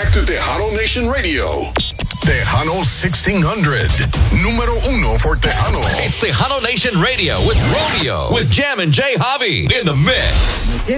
back to Tejano Nation Radio. Tejano 1600. Número uno for Tejano. It's Tejano Nation Radio with Romeo, with Jam and Jay Javi in the mix.